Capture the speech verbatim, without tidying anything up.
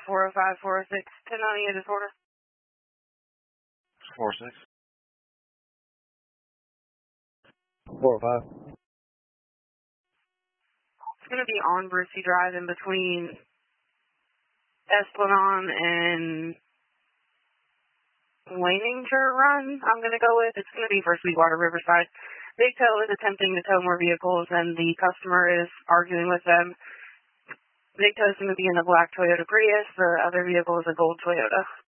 four oh five, four oh six, ten ninety-eight is order. four six. four oh five. It's going to be on Brissy Drive in between Esplanade and Leininger Run, I'm going to go with. It's going to be for Sweetwater Riverside. Big Toe is attempting to tow more vehicles, and the customer is arguing with them. Big Toe is going to be in a black Toyota Prius. The other vehicle is a gold Toyota.